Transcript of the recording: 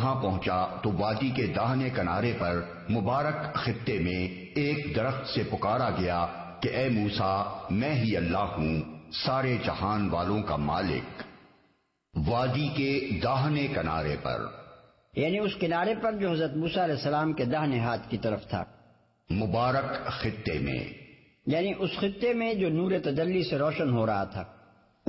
वहां पहुंचा तो वादी के दाहिने किनारे पर मुबारक खित्ते में एक दरख्त से पुकारा गया कि ए मूसा, मैं ही अल्लाह हूं, सारे जहान वालों का मालिक। वादी के दाहिने किनारे पर यानी उस किनारे पर जो हजरत मूसा अलैहिस्सलाम के दाहिने हाथ की तरफ था। मुबारक खित्ते में यानी उस खित्ते में जो नूर तजल्ली से रोशन हो रहा था।